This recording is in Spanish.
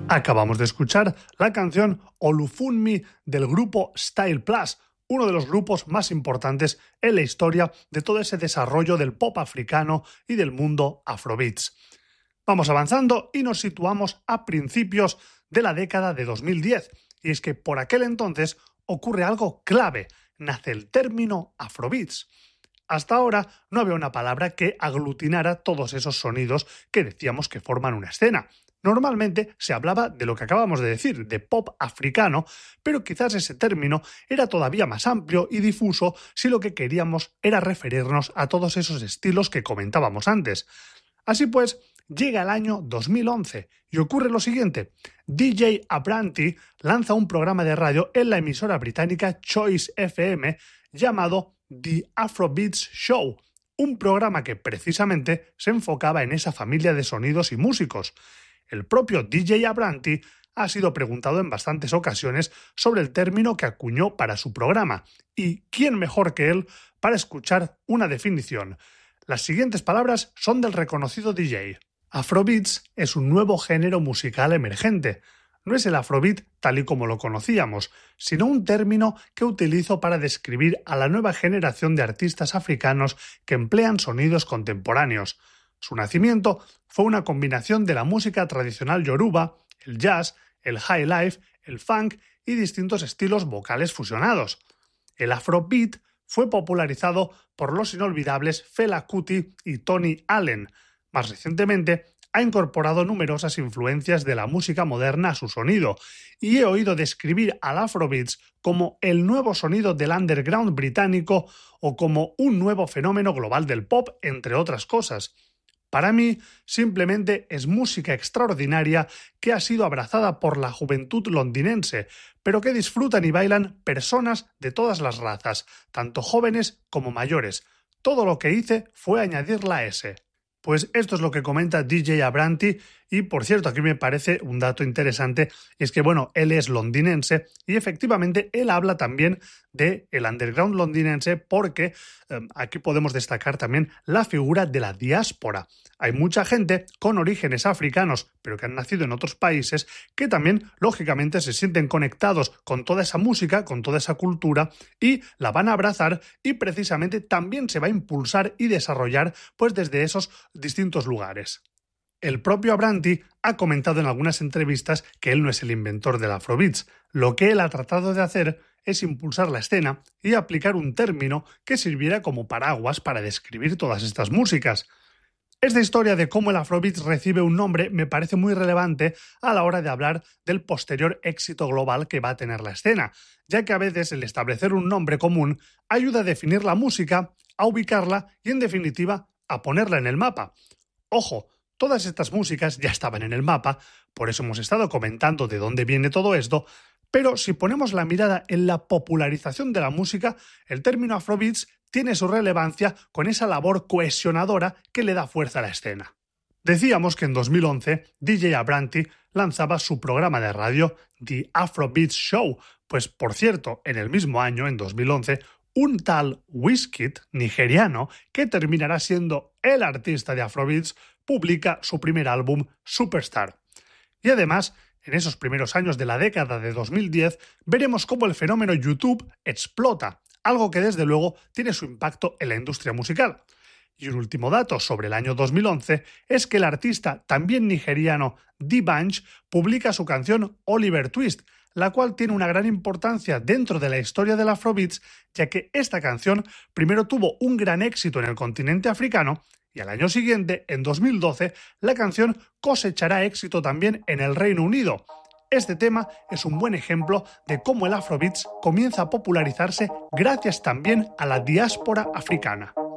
Acabamos de escuchar la canción Olufunmi del grupo Style Plus, uno de los grupos más importantes en la historia de todo ese desarrollo del pop africano y del mundo afrobeats. Vamos avanzando y nos situamos a principios de la década de 2010, y es que por aquel entonces ocurre algo clave: nace el término afrobeats. Hasta ahora no había una palabra que aglutinara todos esos sonidos que decíamos que forman una escena. Normalmente se hablaba de lo que acabamos de decir, de pop africano, pero quizás ese término era todavía más amplio y difuso si lo que queríamos era referirnos a todos esos estilos que comentábamos antes. Así pues, llega el año 2011 y ocurre lo siguiente: DJ Abranti lanza un programa de radio en la emisora británica Choice FM llamado The Afrobeats Show, un programa que precisamente se enfocaba en esa familia de sonidos y músicos. El propio DJ Abranti ha sido preguntado en bastantes ocasiones sobre el término que acuñó para su programa, y ¿quién mejor que él para escuchar una definición? Las siguientes palabras son del reconocido DJ. Afrobeats es un nuevo género musical emergente. No es el afrobeat tal y como lo conocíamos, sino un término que utilizo para describir a la nueva generación de artistas africanos que emplean sonidos contemporáneos. Su nacimiento fue una combinación de la música tradicional yoruba, el jazz, el high life, el funk y distintos estilos vocales fusionados. El afrobeat fue popularizado por los inolvidables Fela Kuti y Tony Allen. Más recientemente, ha incorporado numerosas influencias de la música moderna a su sonido, y he oído describir al afrobeats como el nuevo sonido del underground británico o como un nuevo fenómeno global del pop, entre otras cosas. Para mí, simplemente es música extraordinaria que ha sido abrazada por la juventud londinense, pero que disfrutan y bailan personas de todas las razas, tanto jóvenes como mayores. Todo lo que hice fue añadir la S. Pues esto es lo que comenta DJ Abranti, y por cierto, aquí me parece un dato interesante, y es que él es londinense y efectivamente él habla también del underground londinense porque aquí podemos destacar también la figura de la diáspora. Hay mucha gente con orígenes africanos, pero que han nacido en otros países, que también, lógicamente, se sienten conectados con toda esa música, con toda esa cultura, y la van a abrazar, y precisamente también se va a impulsar y desarrollar pues desde esos distintos lugares. El propio Abranti ha comentado en algunas entrevistas que él no es el inventor del afrobeats. Lo que él ha tratado de hacer es impulsar la escena y aplicar un término que sirviera como paraguas para describir todas estas músicas. Esta historia de cómo el afrobeats recibe un nombre me parece muy relevante a la hora de hablar del posterior éxito global que va a tener la escena, ya que a veces el establecer un nombre común ayuda a definir la música, a ubicarla y, en definitiva, a ponerla en el mapa. Ojo, todas estas músicas ya estaban en el mapa, por eso hemos estado comentando de dónde viene todo esto, pero si ponemos la mirada en la popularización de la música, el término afrobeats tiene su relevancia con esa labor cohesionadora que le da fuerza a la escena. Decíamos que en 2011 DJ Abranti lanzaba su programa de radio The Afrobeats Show, pues por cierto, en el mismo año, en 2011, un tal Wizkid, nigeriano, que terminará siendo el artista de afrobeats, publica su primer álbum, Superstar. Y además, en esos primeros años de la década de 2010, veremos cómo el fenómeno YouTube explota, algo que desde luego tiene su impacto en la industria musical. Y un último dato sobre el año 2011 es que el artista también nigeriano D'banj publica su canción Oliver Twist, la cual tiene una gran importancia dentro de la historia del afrobeats, ya que esta canción primero tuvo un gran éxito en el continente africano y al año siguiente, en 2012, la canción cosechará éxito también en el Reino Unido. Este tema es un buen ejemplo de cómo el afrobeats comienza a popularizarse gracias también a la diáspora africana.